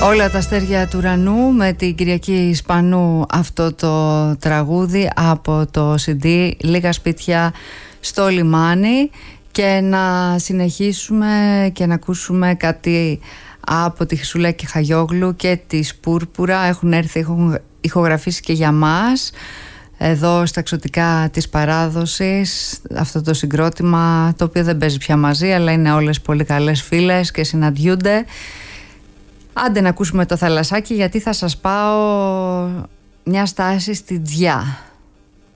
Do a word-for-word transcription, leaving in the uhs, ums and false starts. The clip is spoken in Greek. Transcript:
Όλα τα αστέρια του ουρανού με την Κυριακή Ισπανού, αυτό το τραγούδι από το σι ντι Λίγα σπίτια στο λιμάνι. Και να συνεχίσουμε και να ακούσουμε κάτι από τη Χρυσουλάκη Χαγιόγλου και τη Πούρπουρα. Έχουν έρθει, έχουν ηχογραφήσει και για μας εδώ στα εξωτικά της παράδοσης αυτό το συγκρότημα, το οποίο δεν παίζει πια μαζί, αλλά είναι όλες πολύ καλές φίλες και συναντιούνται. Άντε να ακούσουμε το θαλασσάκι, γιατί θα σας πάω μια στάση στη Τζιά.